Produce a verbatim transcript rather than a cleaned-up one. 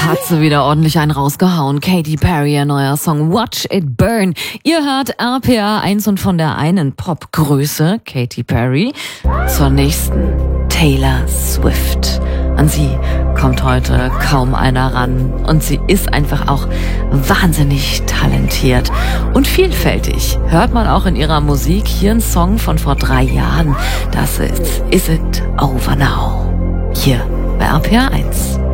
Hat sie wieder ordentlich einen rausgehauen. Katy Perry, ihr neuer Song Watch It Burn. Ihr hört R P R eins und von der einen Popgröße, Katy Perry, zur nächsten, Taylor Swift. An sie kommt heute kaum einer ran und sie ist einfach auch wahnsinnig talentiert und vielfältig. Hört man auch in ihrer Musik. Hier ein Song von vor drei Jahren. Das ist Is It Over Now. Hier bei R P R eins.